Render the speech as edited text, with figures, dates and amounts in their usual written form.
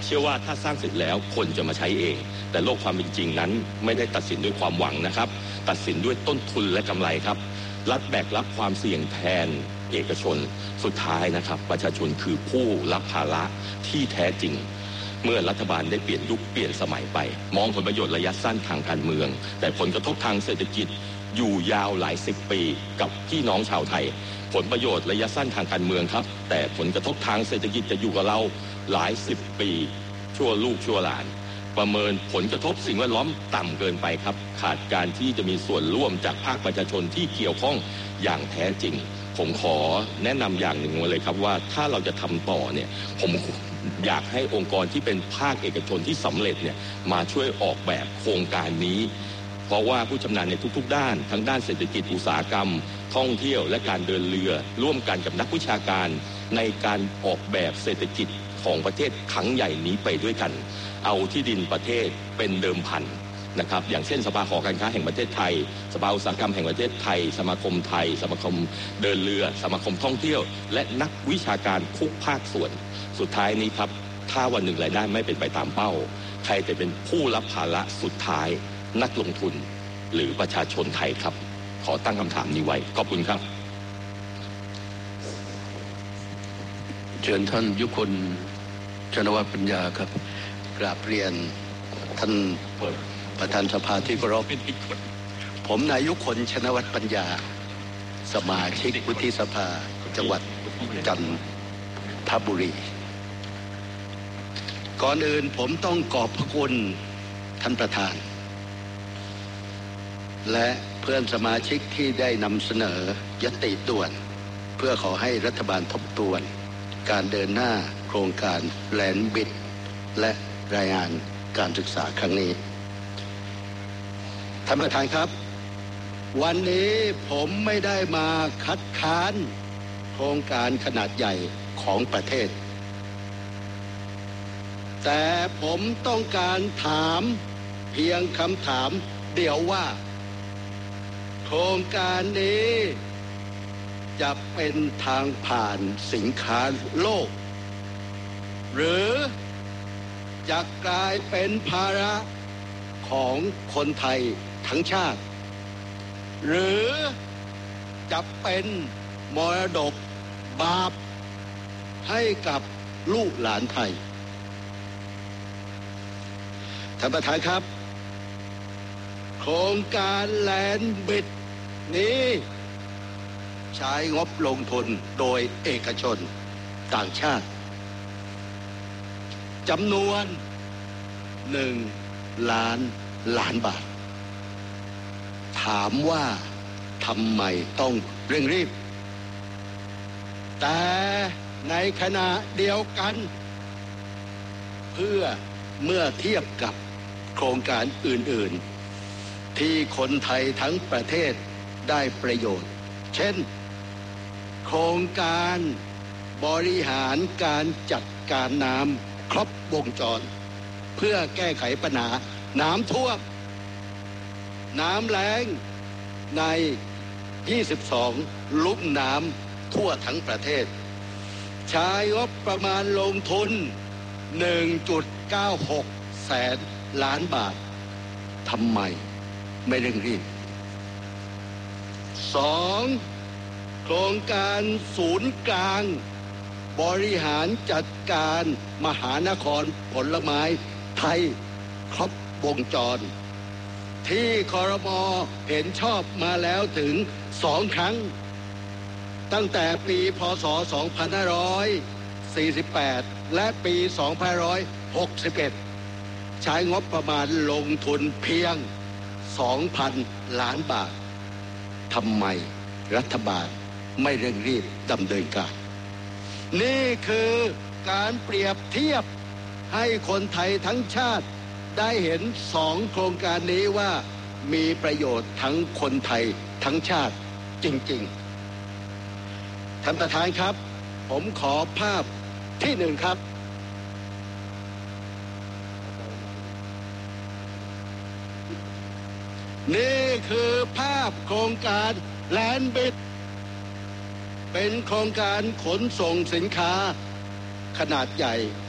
เชื่อว่าถ้าสร้างเสร็จแล้วคนจะมาใช้เองแต่โลกความเป็นจริงนั้นไม่ได้ตัดสินด้วยความหวังนะครับตัดสินด้วยต้นทุนและกำไรครับรัฐแบกรับความเสี่ยงแทนเอกชนสุดท้ายนะครับประชาชนคือผู้รับภาระที่แท้จริงเมื่อรัฐบาลได้เปลี่ยนยุคเปลี่ยนสมัยไปมองผลประโยชน์ระยะสั้นทางการเมืองแต่ผลกระทบทางเศรษฐกิจอยู่ยาวหลายสิบปีกับพี่น้องชาวไทยผลประโยชน์ระยะสั้นทางการเมืองครับแต่ผลกระทบทางเศรษฐกิจจะอยู่กับเราหลายสิบปีชั่วลูกชั่วหลานประเมินผลกระทบสิ่งแวดล้อมต่ำเกินไปครับขาดการที่จะมีส่วนร่วมจากภาคประชาชนที่เกี่ยวข้องอย่างแท้จริงผมขอแนะนำอย่างหนึ่งเลยครับว่าถ้าเราจะทำต่อเนี่ยผมอยากให้องค์กรที่เป็นภาคเอกชนที่สำเร็จเนี่ยมาช่วยออกแบบโครงการนี้เพราะว่าผู้ชำนาญในทุกๆด้านทั้งด้านเศรษฐกิจอุตสาหกรรมท่องเที่ยวและการเดินเรือร่วมกันกับนักวิชาการในการออกแบบเศรษฐกิจของประเทศครั้งใหญ่นี้ไปด้วยกันเอาที่ดินประเทศเป็นเดิมพันนะครับอย่างเช่นสภาหอการค้าแห่งประเทศไทยสภาอุตสาหกรรมแห่งประเทศไทยสมาคมไทยสมาคมเดินเรือสมาคมท่องเที่ยวและนักวิชาการทุกภาคส่วนสุดท้ายนี้ครับถ้าวันหนึ่งรายได้ไม่เป็นไปตามเป้าใครจะเป็นผู้รับภาระสุดท้ายนักลงทุนหรือประชาชนไทยครับขอตั้งคำถามนี้ไว้ขอบคุณครับเชิญท่านยุคนชนวัฒน์ปัญญาครับกราบเรียนท่านประธานสภาที่เคารพผมนายยุคนชนวัฒน์ปัญญาสมาชิกวุฒิสภาจังหวัดจันทบุรีก่อนอื่นผมต้องขอบพระคุณท่านประธานและเพื่อนสมาชิกที่ได้นำเสนอยติด่วนเพื่อขอให้รัฐบาลทบทวนการเดินหน้าโครงการแลนด์บิดและรายงานการศึกษาครั้งนี้ท่านประธานครับวันนี้ผมไม่ได้มาคัดค้านโครงการขนาดใหญ่ของประเทศแต่ผมต้องการถามเพียงคำถามเดียวว่าโครงการนี้จะเป็นทางผ่านสินค้าโลกหรือจะกลายเป็นภาระของคนไทยทั้งชาติหรือจะเป็นมรดกบาปให้กับลูกหลานไทยท่านประธานครับโครงการแลนด์บิดนี้ใช้งบลงทุนโดยเอกชนต่างชาติจำนวน1 ล้านล้านบาทถามว่าทำไมต้องเร่งรีบแต่ในขณะเดียวกันเมื่อเทียบกับโครงการอื่นๆที่คนไทยทั้งประเทศได้ประโยชน์เช่นโครงการบริหารการจัดการน้ำครบวงจรเพื่อแก้ไขปัญหาน้ำท่วมน้ำแล้งใน22ลุ่มน้ำทั่วทั้งประเทศใช้งบประมาณลงทุน 1.96 แสนล้านบาททำไมไม่เร่งรีบ2. โครงการศูนย์กลางบริหารจัดการมหานครผลไม้ไทยครบวงจรที่ครม.เห็นชอบมาแล้วถึง2 ครั้งตั้งแต่ปีพ.ศ. 2548และปี 2561ใช้งบประมาณลงทุนเพียง 2,000 ล้านบาททำไมรัฐบาลไม่เร่งรีบดำเนินการนี่คือการเปรียบเทียบให้คนไทยทั้งชาติได้เห็น2 โครงการนี้ว่ามีประโยชน์ทั้งคนไทยทั้งชาติจริงๆท่านประธานครับผมขอภาพที่1ครับนี่คือภาพโครงการแลนด์บิดเป็นโครงการขนส่งสินค้าขนาดใหญ่